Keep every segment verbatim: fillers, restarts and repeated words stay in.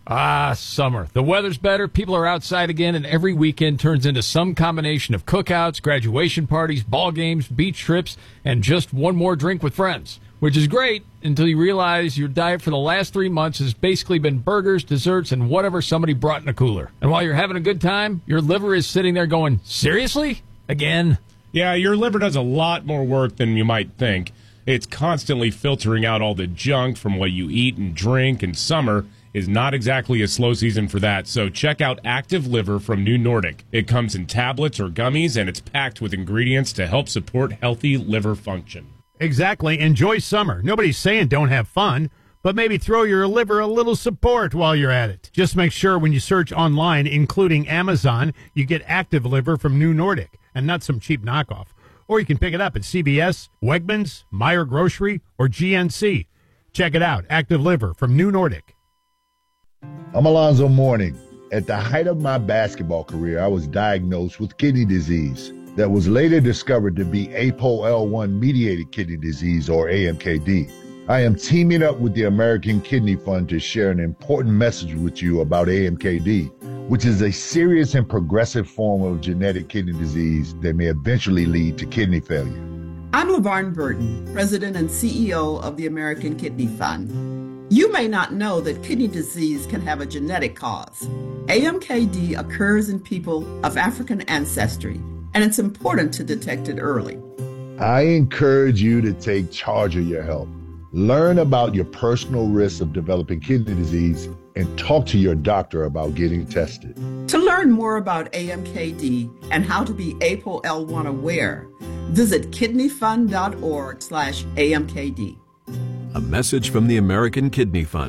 Ah, summer. The weather's better, people are outside again, and every weekend turns into some combination of cookouts, graduation parties, ball games, beach trips, and just one more drink with friends. Which is great until you realize your diet for the last three months has basically been burgers, desserts, and whatever somebody brought in a cooler. And while you're having a good time, your liver is sitting there going, seriously? Again? Yeah, your liver does a lot more work than you might think. It's constantly filtering out all the junk from what you eat and drink, and summer is not exactly a slow season for that, so check out Active Liver from New Nordic. It comes in tablets or gummies, and it's packed with ingredients to help support healthy liver function. Exactly. Enjoy summer. Nobody's saying don't have fun, but maybe throw your liver a little support while you're at it. Just make sure when you search online, including Amazon, you get Active Liver from New Nordic, and not some cheap knockoff. Or you can pick it up at C V S, Wegmans, Meijer Grocery, or G N C. Check it out. Active Liver from New Nordic. I'm Alonzo Mourning. At the height of my basketball career, I was diagnosed with kidney disease that was later discovered to be A P O L one mediated kidney disease, or A M K D. I am teaming up with the American Kidney Fund to share an important message with you about A M K D, which is a serious and progressive form of genetic kidney disease that may eventually lead to kidney failure. I'm LaVarn Burton, President and C E O of the American Kidney Fund. You may not know that kidney disease can have a genetic cause. A M K D occurs in people of African ancestry, and it's important to detect it early. I encourage you to take charge of your health. Learn about your personal risks of developing kidney disease and talk to your doctor about getting tested. To learn more about A M K D and how to be A P O L one aware, visit kidneyfund.org slash AMKD. A message from the American Kidney Fund.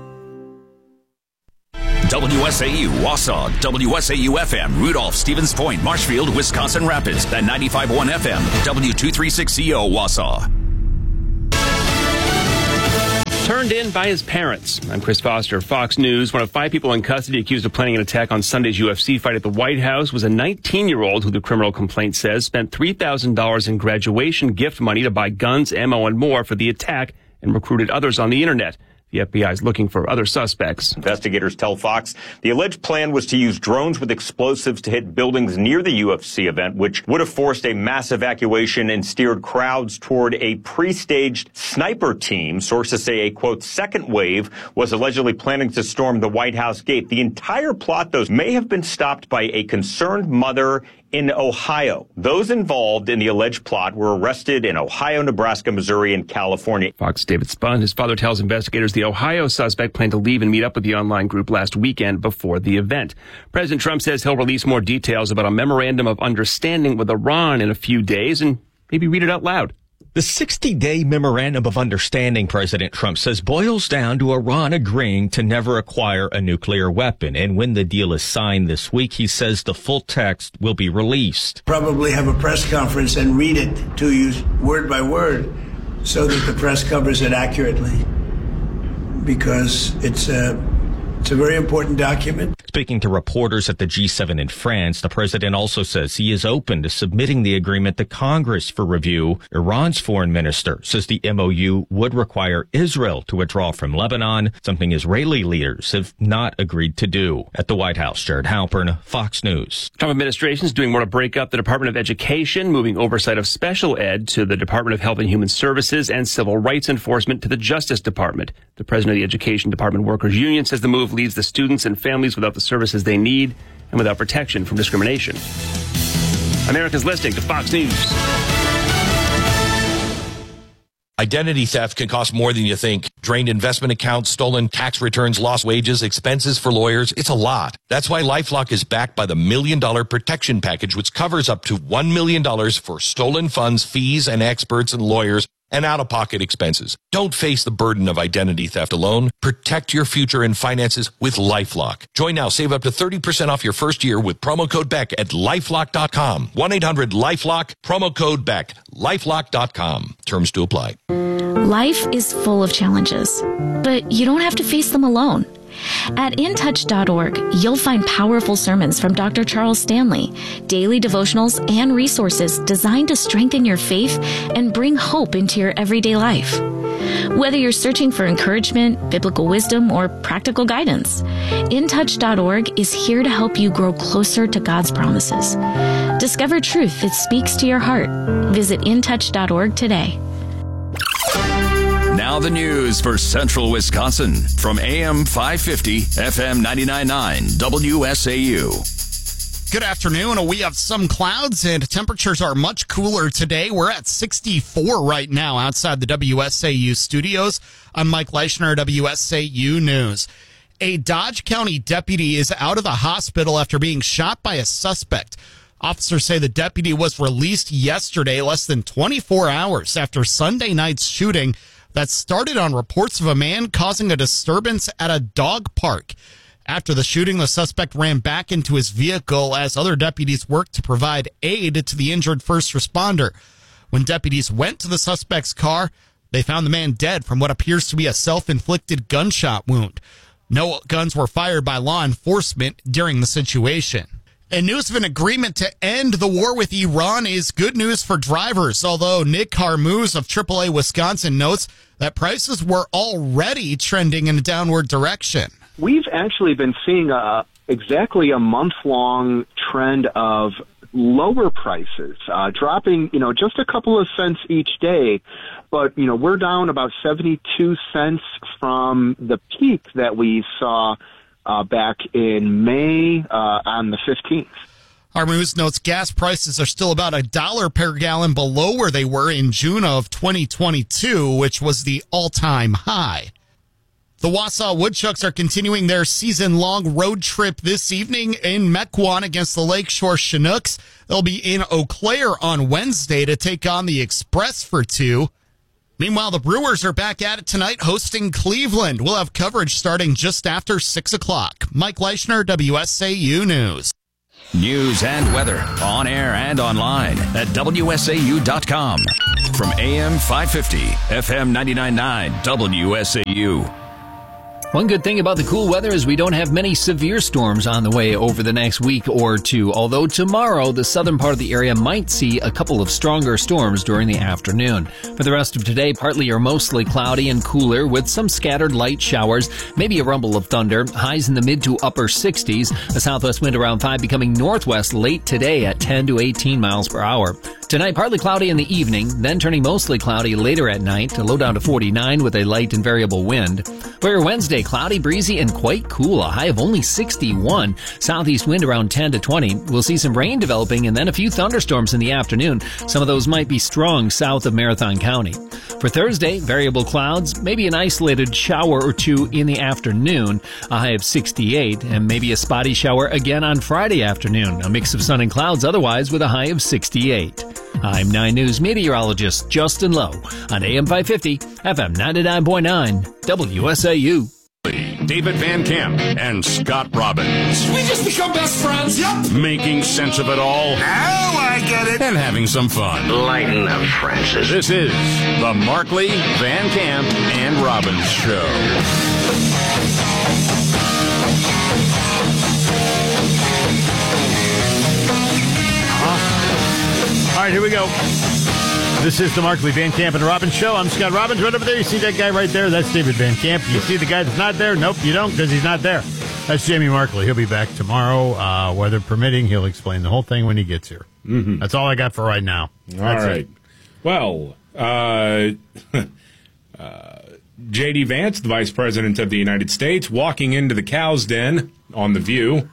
W S A U, Wausau, W S A U F M, Rudolph, Stevens Point, Marshfield, Wisconsin Rapids, and ninety-five point one F M, W two thirty-six C O, Wausau. Turned in by his parents. I'm Chris Foster, Fox News. One of five people in custody accused of planning an attack on Sunday's U F C fight at the White House was a nineteen-year-old who the criminal complaint says spent three thousand dollars in graduation gift money to buy guns, ammo, and more for the attack and recruited others on the internet. The F B I is looking for other suspects. Investigators tell Fox the alleged plan was to use drones with explosives to hit buildings near the U F C event, which would have forced a mass evacuation and steered crowds toward a pre-staged sniper team. Sources say a, quote, second wave was allegedly planning to storm the White House gate. The entire plot, though, may have been stopped by a concerned mother in Ohio. Those involved in the alleged plot were arrested in Ohio, Nebraska, Missouri, and California. Fox David Spun. His father tells investigators the Ohio suspect planned to leave and meet up with the online group last weekend before the event. President Trump says he'll release more details about a memorandum of understanding with Iran in a few days and maybe read it out loud. The sixty-day memorandum of understanding, President Trump says, boils down to Iran agreeing to never acquire a nuclear weapon. And when the deal is signed this week, he says the full text will be released. Probably have a press conference and read it to you word by word so that the press covers it accurately, because it's a, it's a very important document. Speaking to reporters at the G seven in France, the president also says he is open to submitting the agreement to Congress for review. Iran's foreign minister says the M O U would require Israel to withdraw from Lebanon, something Israeli leaders have not agreed to do. At the White House, Jared Halpern, Fox News. Trump administration is doing more to break up the Department of Education, moving oversight of special ed to the Department of Health and Human Services and civil rights enforcement to the Justice Department. The president of the Education Department Workers Union says the move leaves the students and families without the services they need and without protection from discrimination. America's listening to Fox News. Identity theft can cost more than you think. Drained investment accounts, stolen tax returns, lost wages, expenses for lawyers. It's a lot. That's why LifeLock is backed by the Million Dollar Protection Package, which covers up to one million dollars for stolen funds, fees, and experts and lawyers, and out-of-pocket expenses. Don't face the burden of identity theft alone. Protect your future and finances with LifeLock. Join now. Save up to thirty percent off your first year with promo code Beck at lifelock dot com. one eight hundred LifeLock, promo code Beck, lifelock dot com. Terms to apply. Life is full of challenges, but you don't have to face them alone. At in touch dot org, you'll find powerful sermons from Doctor Charles Stanley, daily devotionals, and resources designed to strengthen your faith and bring hope into your everyday life. Whether you're searching for encouragement, biblical wisdom, or practical guidance, in touch dot org is here to help you grow closer to God's promises. Discover truth that speaks to your heart. Visit in touch dot org today. Now the news for Central Wisconsin from A M five fifty, F M ninety-nine point nine, W S A U. Good afternoon. We have some clouds and temperatures are much cooler today. We're at sixty-four right now outside the W S A U studios. I'm Mike Leischner, W S A U News. A Dodge County deputy is out of the hospital after being shot by a suspect. Officers say the deputy was released yesterday, less than twenty-four hours after Sunday night's shooting that started on reports of a man causing a disturbance at a dog park. After the shooting, the suspect ran back into his vehicle as other deputies worked to provide aid to the injured first responder. When deputies went to the suspect's car, they found the man dead from what appears to be a self-inflicted gunshot wound. No guns were fired by law enforcement during the situation. And news of an agreement to end the war with Iran is good news for drivers, although Nick Harmuz of triple A Wisconsin notes that prices were already trending in a downward direction. We've actually been seeing a, exactly a month-long trend of lower prices, uh, dropping, you know, just a couple of cents each day. But, you know, we're down about seventy-two cents from the peak that we saw Uh, back in May uh, on the fifteenth. Harmuz notes gas prices are still about a dollar per gallon below where they were in June of twenty twenty-two, which was the all-time high. The Wausau Woodchucks are continuing their season-long road trip this evening in Mequon against the Lakeshore Chinooks. They'll be in Eau Claire on Wednesday to take on the Express for two. Meanwhile, the Brewers are back at it tonight hosting Cleveland. We'll have coverage starting just after six o'clock. Mike Leischner, W S A U News. News and weather on air and online at W S A U dot com. From A M five fifty, F M ninety-nine point nine, W S A U. One good thing about the cool weather is we don't have many severe storms on the way over the next week or two, although tomorrow the southern part of the area might see a couple of stronger storms during the afternoon. For the rest of today, partly or mostly cloudy and cooler with some scattered light showers, maybe a rumble of thunder, highs in the mid to upper sixties, a southwest wind around five becoming northwest late today at ten to eighteen miles per hour. Tonight, partly cloudy in the evening, then turning mostly cloudy later at night, a low down to forty-nine with a light and variable wind. For your Wednesday, cloudy, breezy, and quite cool, a high of only sixty-one. Southeast wind around ten to twenty. We'll see some rain developing and then a few thunderstorms in the afternoon. Some of those might be strong south of Marathon County. For Thursday, variable clouds, maybe an isolated shower or two in the afternoon, a high of sixty-eight, and maybe a spotty shower again on Friday afternoon. A mix of sun and clouds otherwise with a high of sixty-eight. I'm nine News meteorologist Justin Lowe on A M five fifty, F M ninety-nine point nine, W S A U. David Van Camp and Scott Robbins. We just become best friends, yep. Making sense of it all. Now I get it. And having some fun. Lighten up, Francis. This is the Markley, Van Camp, and Robbins Show. All right, here we go. This is the Markley, Van Camp, and Robbins Show. I'm Scott Robbins. Right over there, you see that guy right there? That's David Van Camp. You see the guy that's not there? Nope, you don't, because he's not there. That's Jamie Markley. He'll be back tomorrow, uh, weather permitting. He'll explain the whole thing when he gets here. Mm-hmm. That's all I got for right now. All That's right. it. Well, uh, uh, J D. Vance, the Vice President of the United States, walking into the cow's den on The View.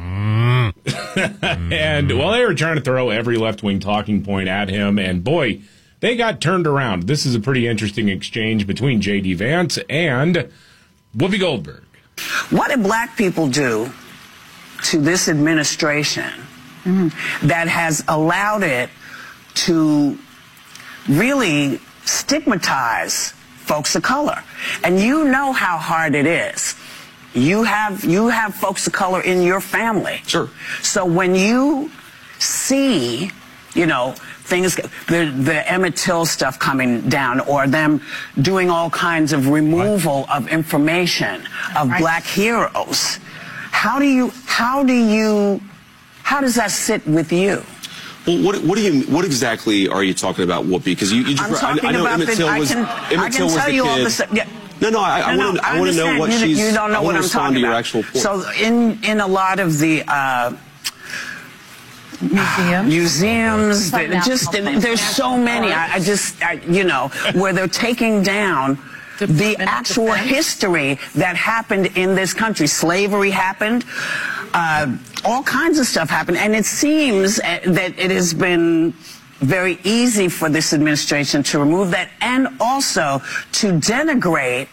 And, well, they were trying to throw every left-wing talking point at him, and, boy, they got turned around. This is a pretty interesting exchange between J D. Vance and Whoopi Goldberg. What did black people do to this administration mm-hmm. that has allowed it to really stigmatize folks of color? And you know how hard it is. You have you have folks of color in your family. Sure. So when you see, you know, things, the, the Emmett Till stuff coming down, or them doing all kinds of removal of information of right. black heroes, how do you, how do you, how does that sit with you? Well, what what do you what exactly are you talking about, Whoopi? Because you, you just I'm talking I, I know about Emmett the, Till I was can, Emmett I can Till was tell the you kid. all the stuff. Yeah. No, no, I, I no, want no, to I want to know understand. what you, she's. You don't know I what I'm respond talking to your about. actual point. So in in a lot of the uh, museums, museums, that just there's so many. I, I just I, you know where they're taking down the actual history that happened in this country. Slavery happened. Uh, all kinds of stuff happened, and it seems that it has been very easy for this administration to remove that and also to denigrate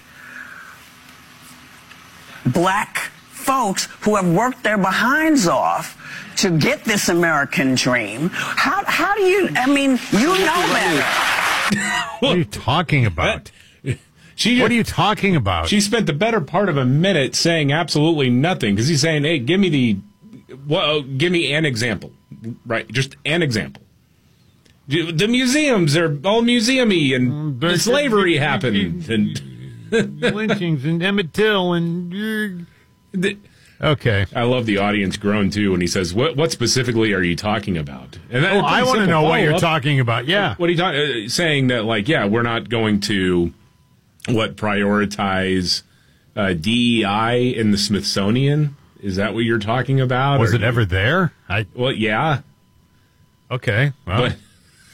black folks who have worked their behinds off to get this American dream. How, how do you, I mean, you know better. What are you talking about? She, what are you talking about? She spent the better part of a minute saying absolutely nothing because he's saying, hey, give me the, well, give me an example, right? Just an example. The museums are all museum-y, and the slavery happened, and lynchings, and Emmett Till, and okay. I love the audience groan too when he says, "What? What specifically are you talking about?" And oh, I want to know what you're talking about. Yeah, what are you talking? Uh, saying that, like, yeah, we're not going to what prioritize uh, D E I in the Smithsonian. Is that what you're talking about? Was or, it ever there? I well, yeah. Okay, well. But,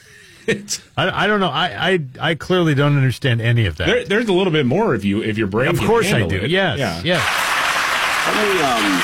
I, I don't know. I, I I clearly don't understand any of that. There, there's a little bit more if you if your brain. Of can course I handle do. It. Yes. Yeah. Yes. Let me, um,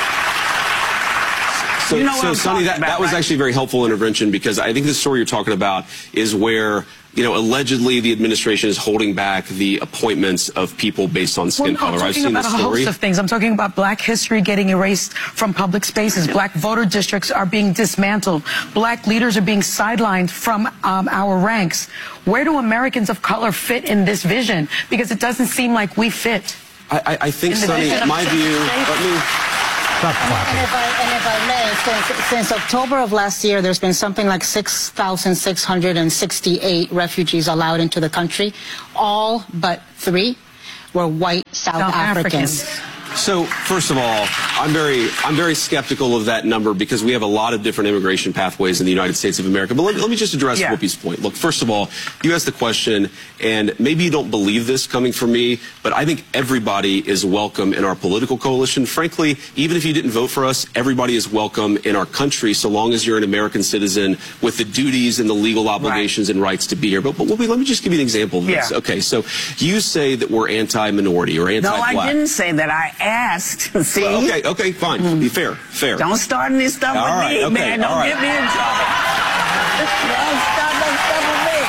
so, You know so what I'm Sonny, that, talking that about, was right? actually a very helpful intervention because I think the story you're talking about is where, you know, allegedly the administration is holding back the appointments of people based on skin well, no, color. I'm I've talking seen about the a story. host of things. I'm talking about black history getting erased from public spaces. Black voter districts are being dismantled. Black leaders are being sidelined from um, our ranks. Where do Americans of color fit in this vision? Because it doesn't seem like we fit. I, I, I think, Sonny, my view, let me... Stop clapping. And if I, and if I may, since, since October of last year, there's been something like six thousand six hundred sixty-eight refugees allowed into the country. All but three were white South, South Africans. Africans. So, first of all, I'm very, I'm very skeptical of that number because we have a lot of different immigration pathways in the United States of America. But let, let me just address Yeah. Whoopi's point. Look, first of all, you asked the question, and maybe you don't believe this coming from me, but I think everybody is welcome in our political coalition. Frankly, even if you didn't vote for us, everybody is welcome in our country so long as you're an American citizen with the duties and the legal obligations and rights to be here. But, but Whoopi, let me just give you an example of this. Yeah. Okay, so you say that we're anti-minority or No, anti-black. I didn't say that. I asked. See? Well, okay, okay, fine. Mm. Be fair, fair. Don't start any stuff All with right, me, okay, man. Don't all right. get me in trouble. Don't start no stuff with me.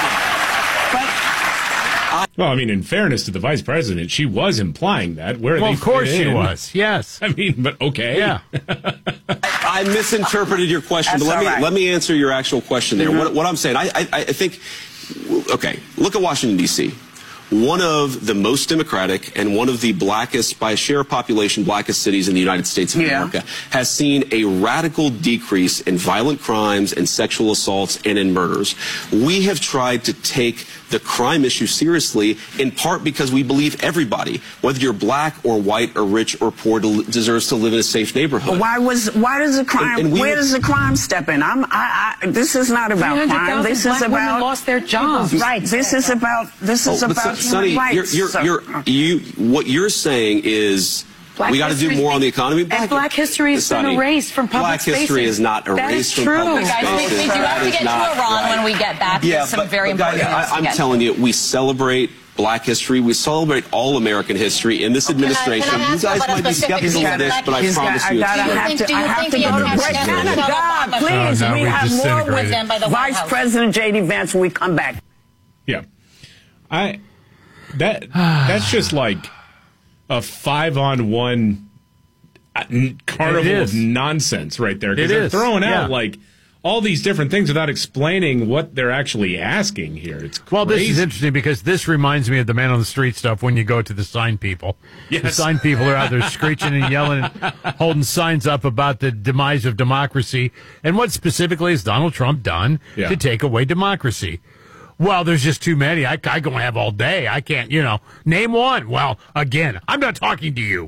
But Well, I mean, in fairness to the vice president, she was implying that. Where Well, they of course fit she in. was. Yes. I mean, but okay. Yeah. I misinterpreted your question, That's but let all me right. let me answer your actual question there. Mhm. What, what I'm saying, I, I I think, okay, look at Washington D C. One of the most democratic and one of the blackest, by share of population, blackest cities in the United States of Yeah. America has seen a radical decrease in violent crimes and sexual assaults and in murders. We have tried to take the crime issue seriously, in part because we believe everybody, whether you're black or white or rich or poor, del- deserves to live in a safe neighborhood. why was why does the crime? And- and we where were- does the crime step in? I'm. I. I this is not about crime. three hundred thousand This is black women about lost their jobs. Right. This is about. This is Oh, but about Son- Sonny, human rights. you're, So- you're, you're, you, what you're saying is Black we got to do history's more on the been- economy. and black history has been Sonny, erased from public Black history spaces. is not That erased is from true. public You guys, spaces. we- we do That have to is get to not Iran right. when we get back. Yeah, There's some but, very but guys, important news to I, I'm get telling you, we celebrate Black history. We celebrate all American history in this administration. can I You ask guys about a might be specific skeptical piece of of this, black but I He's got- promise I you it's gotta true. have to, Do you I have think to the go to attacks break. against Man of Michelle God, Obama please. Oh, no, we we have more disintegrated. with Them by the White Vice House. President J D Vance when we come back. Yeah. I that that's just like a five on one carnival It is. of nonsense right there. It Because they're is. throwing out Yeah. like all these different things without explaining what they're actually asking here. It's crazy. Well, this is interesting because this reminds me of the man on the street stuff when you go to the sign people. Yes. The sign people are out there screeching and yelling and holding signs up about the demise of democracy. And what specifically has Donald Trump done Yeah. to take away democracy? Well, there's just too many. I, I go and have all day. I can't, you know, name one. Well, again, I'm not talking to you.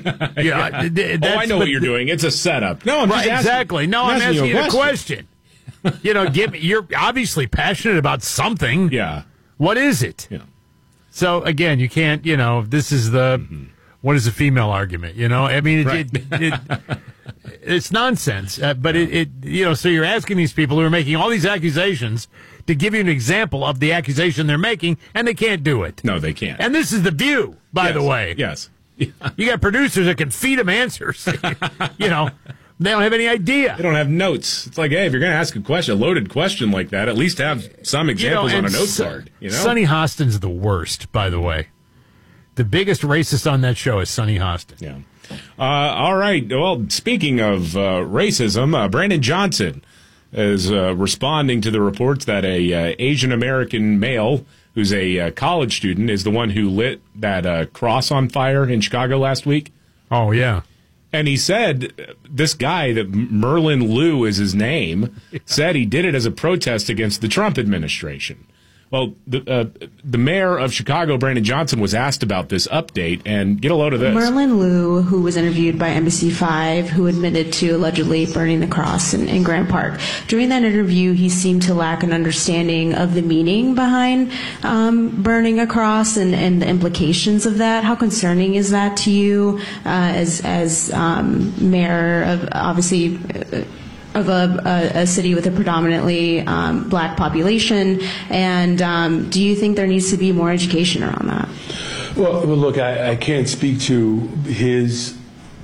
Yeah, th- th- oh, I that's- know but what you're th- doing. It's a setup. No, I'm Right, just asking, exactly. No, I'm asking you a question. You know, give you're obviously passionate about something. Yeah. What is it? Yeah. So again, you can't. You know, this is the mm-hmm. what is the female argument? You know, I mean, it, right. it, it, it's nonsense. Uh, but it, it, you know, so you're asking these people who are making all these accusations to give you an example of the accusation they're making, and they can't do it. No, they can't. And this is The View, by yes. the way. Yes. You got producers that can feed them answers. You know, they don't have any idea. They don't have notes. It's like, hey, if you're going to ask a question, a loaded question like that, at least have some examples you know, on a note Su- card. You know? Sonny Hostin's the worst, by the way. The biggest racist on that show is Sonny Hostin. Yeah. Uh, all right. Well, speaking of uh, racism, uh, Brandon Johnson is uh, responding to the reports that a uh, Asian American male who's a uh, college student is the one who lit that uh, cross on fire in Chicago last week. Oh, yeah. And he said, this guy, that Merlin Liu is his name, yeah. said he did it as a protest against the Trump administration. Well, the uh, the mayor of Chicago, Brandon Johnson, was asked about this update, and get a load of this. Merlin Liu, who was interviewed by N B C five, who admitted to allegedly burning the cross in, in Grant Park. During that interview, he seemed to lack an understanding of the meaning behind um, burning a cross and, and the implications of that. How concerning is that to you uh, as, as um, mayor of, obviously, uh, of a, a, a city with a predominantly um, black population, and um, do you think there needs to be more education around that? Well, well look, I, I can't speak to his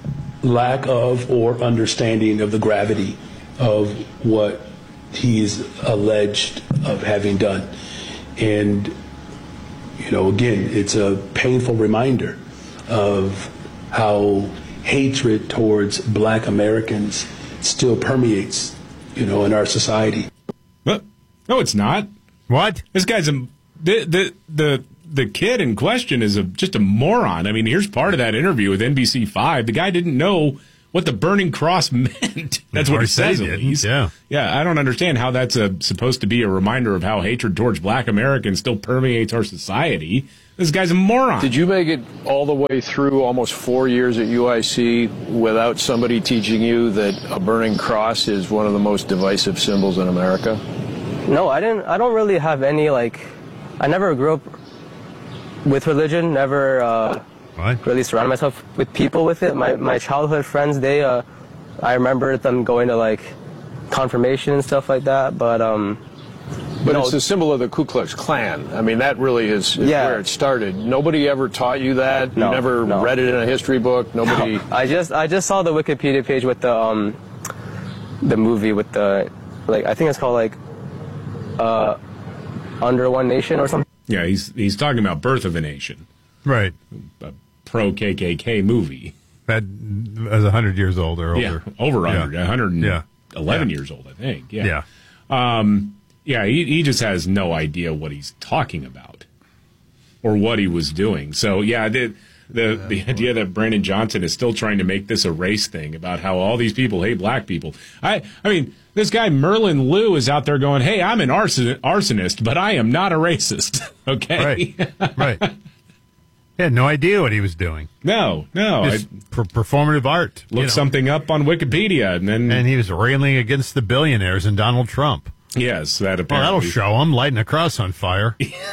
lack of or understanding of the gravity of what he's alleged of having done. And, you know, again, it's a painful reminder of how hatred towards black Americans still permeates, you know, in our society. But, no, it's not. What? This guy's a the the the, the kid in question is a, just a moron. I mean, here's part of that interview with N B C five. The guy didn't know what the burning cross meant. That's what he says. At least. Yeah, yeah. I don't understand how that's a, supposed to be a reminder of how hatred towards black Americans still permeates our society. This guy's a moron. Did you make it all the way through almost four years at U I C without somebody teaching you that a burning cross is one of the most divisive symbols in America? No, I didn't. I don't really have any, like, I never grew up with religion, never uh, what? really surrounded myself with people with it. My, my childhood friends, they, uh, I remember them going to, like, confirmation and stuff like that, but, um... But no. it's the symbol of the Ku Klux Klan. I mean, that really is, is yeah. where it started. Nobody ever taught you that. No, you never no. read it in a history book. Nobody. No. I just I just saw the Wikipedia page with the um the movie with the, like, I think it's called like uh Under One Nation or something. Yeah, he's he's talking about Birth of a Nation, right? A pro K K K movie that was a hundred years old or older. Yeah, over a hundred, yeah. a hundred and yeah. eleven yeah. years old, I think. Yeah. Yeah. Um, Yeah, he, he just has no idea what he's talking about or what he was doing. So, yeah, the the, the idea that Brandon Johnson is still trying to make this a race thing about how all these people hate black people. I I mean, this guy Merlin Liu is out there going, hey, I'm an arson- arsonist, but I am not a racist. Okay? Right, right. He had no idea what he was doing. No, no. I, per- performative art. Look you know. something up on Wikipedia. And then and he was railing against the billionaires and Donald Trump. Yes, that apparently. Well, that'll show him lighting a cross on fire.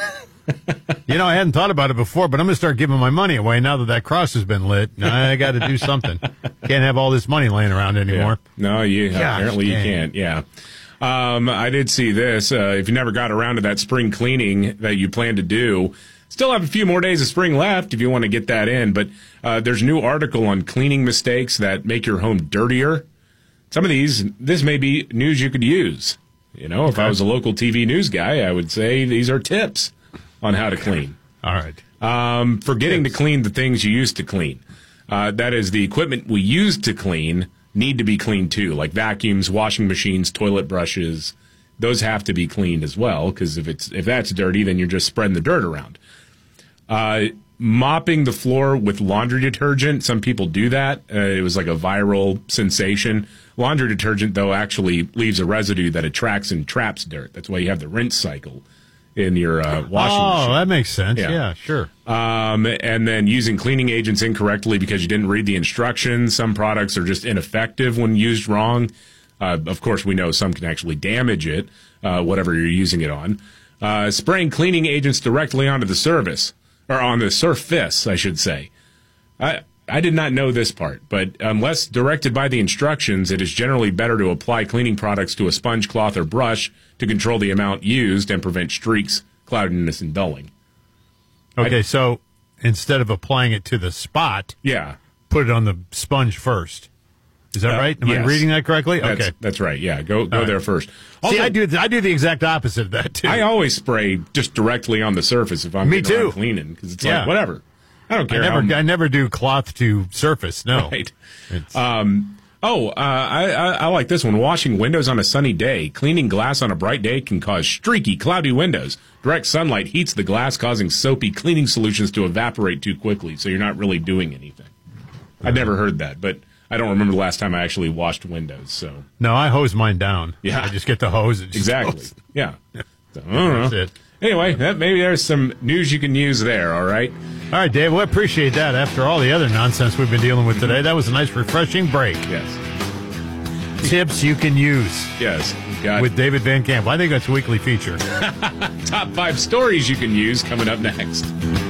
You know, I hadn't thought about it before, but I'm going to start giving my money away now that that cross has been lit. I got to do something. Can't have all this money laying around anymore. Yeah. No, you Gosh, apparently dang. you can't. Yeah. Um, I did see this. Uh, if you never got around to that spring cleaning that you plan to do, still have a few more days of spring left if you want to get that in. But uh, there's a new article on cleaning mistakes that make your home dirtier. Some of these, this may be news you could use. You know, if I was a local T V news guy, I would say these are tips on how to clean. All right. Um, forgetting tips. to clean the things you used to clean. Uh, that is, the equipment we used to clean need to be cleaned too, like vacuums, washing machines, toilet brushes. Those have to be cleaned as well, because if it's if that's dirty, then you're just spreading the dirt around. Uh, mopping the floor with laundry detergent. Some people do that. Uh, it was like a viral sensation. Laundry detergent, though, actually leaves a residue that attracts and traps dirt. That's why you have the rinse cycle in your uh, washing oh, machine. Oh, that makes sense. Yeah, yeah sure. Um, and then using cleaning agents incorrectly because you didn't read the instructions. Some products are just ineffective when used wrong. Uh, of course, we know some can actually damage it, uh, whatever you're using it on. Uh, spraying cleaning agents directly onto the surface, or on the surface, I should say. I I did not know this part, but unless directed by the instructions, it is generally better to apply cleaning products to a sponge, cloth, or brush to control the amount used and prevent streaks, cloudiness, and dulling. Okay, I, so instead of applying it to the spot, yeah, put it on the sponge first. Is that uh, right? Am yes. I reading that correctly? That's, okay, that's right. Yeah, go go All there right. first. See, I do I do the exact opposite of that too. I always spray just directly on the surface if I'm Me getting around too. cleaning because it's Yeah. like whatever. I don't care. I never how, I never do cloth to surface. No. Right. Um, oh, uh, I, I, I like this one. Washing windows on a sunny day. Cleaning glass on a bright day can cause streaky, cloudy windows. Direct sunlight heats the glass, causing soapy cleaning solutions to evaporate too quickly, so you're not really doing anything. I've never heard that, but I don't remember the last time I actually washed windows. So No, I hose mine down. Yeah. I just get the hose. And just exactly. hose. Yeah. So, I don't know. That's it. Anyway, that, maybe there's some news you can use there, all right? All right, Dave, we appreciate that after all the other nonsense we've been dealing with today. That was a nice, refreshing break. Yes. Tips you can use. Yes. Got with David Van Camp. I think that's a weekly feature. Top five stories you can use coming up next.